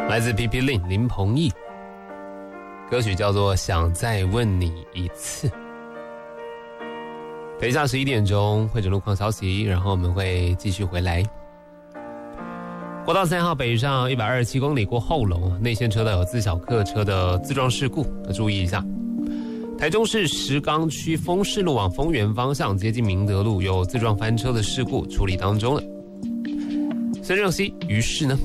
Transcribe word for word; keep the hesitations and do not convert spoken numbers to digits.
来自 P P Lin 林鹏毅，歌曲叫做《想再问你一次》。等一下十一点钟会诊路况消息，然后我们会继续回来。国道三号北上一百二十七公里过后龙，内线车道有自小客车的自撞事故，要注意一下。台中市石冈区丰市路往丰原方向接近明德路有自撞翻车的事故处理当中了。孙正熙，于是呢？